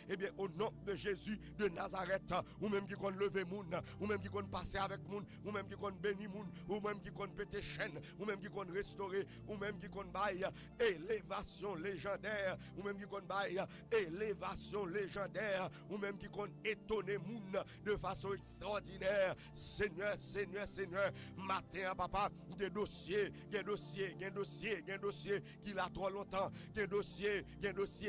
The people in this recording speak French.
eh bien, au nom de Jésus de Nazareth, ou même qui qu'on lever moun, ou même qui qu'on passer avec moun, ou même qui qu'on bénir moun, ou même qui qu'on péter chaîne, ou même qui qu'on restaurer, ou même qui qu'on baille élévation légendaire, ou même qui qu'on baille élévation légendaire, ou même qui qu'on étonner moun de façon extraordinaire. Seigneur, Seigneur, Seigneur, matin, papa, des dossiers, qui l'a trop longtemps, des dossiers